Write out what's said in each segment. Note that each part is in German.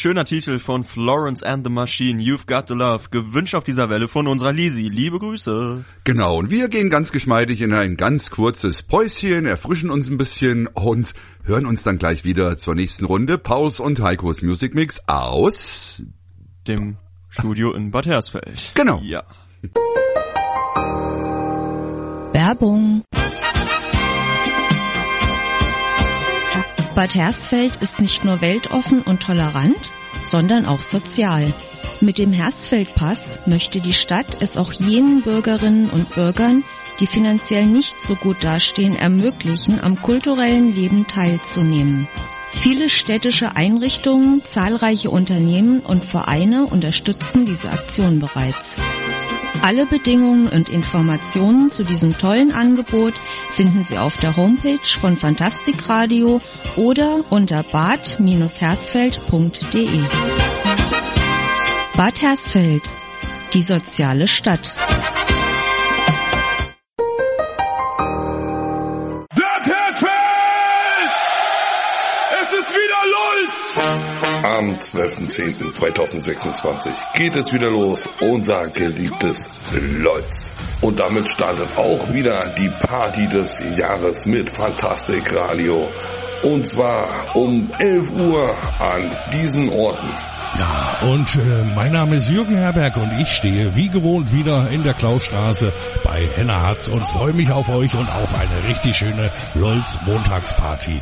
schöner Titel von Florence and the Machine, You've Got the Love, gewünscht auf dieser Welle von unserer Lisi. Liebe Grüße. Genau, und wir gehen ganz geschmeidig in ein ganz kurzes Päuschen, erfrischen uns ein bisschen und hören uns dann gleich wieder zur nächsten Runde. Pauls und Heikos Music Mix aus dem Studio in Bad Hersfeld. Genau. Ja. Werbung. Bad Hersfeld ist nicht nur weltoffen und tolerant, sondern auch sozial. Mit dem Hersfeldpass möchte die Stadt es auch jenen Bürgerinnen und Bürgern, die finanziell nicht so gut dastehen, ermöglichen, am kulturellen Leben teilzunehmen. Viele städtische Einrichtungen, zahlreiche Unternehmen und Vereine unterstützen diese Aktion bereits. Alle Bedingungen und Informationen zu diesem tollen Angebot finden Sie auf der Homepage von Fantastic Radio oder unter bad-hersfeld.de. Bad Hersfeld, die soziale Stadt. Am 12.10.2026 geht es wieder los, unser geliebtes LOLz. Und damit startet auch wieder die Party des Jahres mit Fantastic Radio. Und zwar um 11 Uhr an diesen Orten. Ja, und mein Name ist Jürgen Herberg und ich stehe wie gewohnt wieder in der Klausstraße bei Henna Hatz und freue mich auf euch und auf eine richtig schöne LOLz-Montagsparty.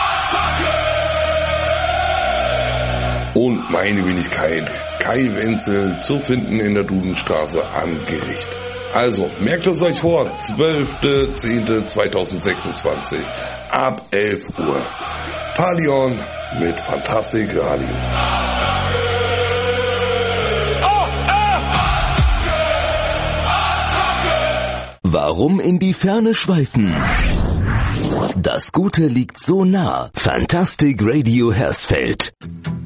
Und meine Wenigkeit, Kai Wenzel, zu finden in der Dudenstraße am Gericht. Also, merkt es euch vor, 12.10.2026, ab 11 Uhr. Palion mit Fantastic Radio. Warum in die Ferne schweifen? Das Gute liegt so nah. Fantastic Radio Hersfeld.